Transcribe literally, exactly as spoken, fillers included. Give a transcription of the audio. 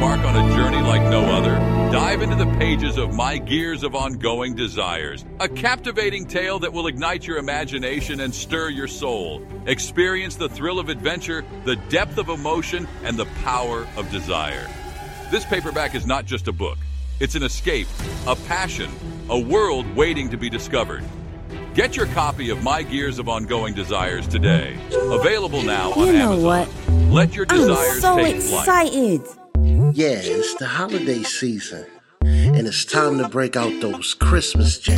embark on a journey like no other? Dive into the pages of My Gears of Ongoing Desires, a captivating tale that will ignite your imagination and stir your soul. Experience the thrill of adventure, the depth of emotion, and the power of desire. This paperback is not just a book. It's an escape, a passion, a world waiting to be discovered. Get your copy of My Gears of Ongoing Desires today. Available now on You know Amazon. what? Let your desires I'm so take excited. Yeah, it's the holiday season, and it's time to break out those Christmas jams.